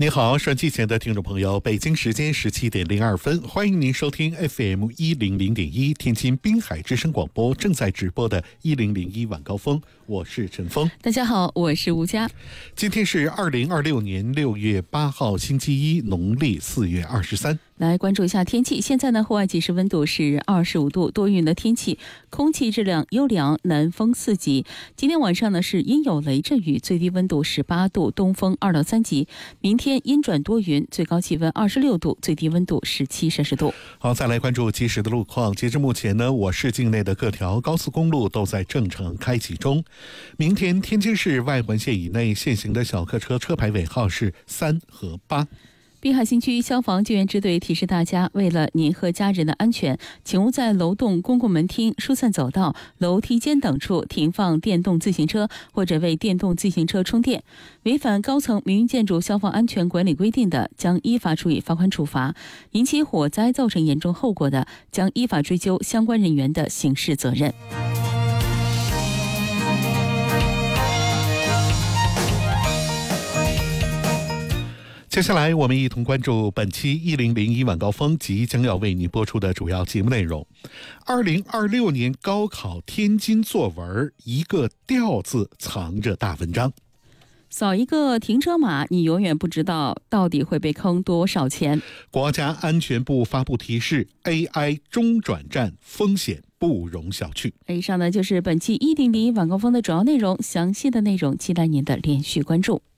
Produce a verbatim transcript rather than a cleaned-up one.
你好，收音机前的听众朋友，北京时间十七点零二分，欢迎您收听 F M 一零零点一天津滨海之声广播正在直播的一零零一晚高峰，我是陈峰。 大家好，我是吴佳。 今天是二零二六年六月八号，星期一，农历四月二十三。 来关注一下天气，现在呢，户外即时温度是二十五度，多云的天气，空气质量优良，南风四级。今天晚上呢是阴有雷阵雨，最低温度十八度，东风二到三级。明天阴转多云，最高气温二十六度，最低温度十七摄氏度。 好，再来关注即时的路况。截至目前呢，我市境内的各条高速公路都在正常开启中。明天天津市外环线以内现行的小客车车牌尾号是三和八。 滨海新区消防救援支队提示大家，为了您和家人的安全，请勿在楼栋、公共门厅、疏散走道、楼梯间等处停放电动自行车或者为电动自行车充电。违反高层民用建筑消防安全管理规定的，将依法处以罚款处罚；引起火灾造成严重后果的，将依法追究相关人员的刑事责任。 接下来我们一同关注本期一零零一晚高峰即将要为你播出的主要节目内容。二零二六年高考天津作文，一个调字藏着大文章。 扫一个停车码，你永远不知道到底会被坑多少钱。 国家安全部发布提示， A I 中转站风险不容小觑。 以上呢就是本期一零零一晚高峰的主要内容，详细的内容期待您的连续关注。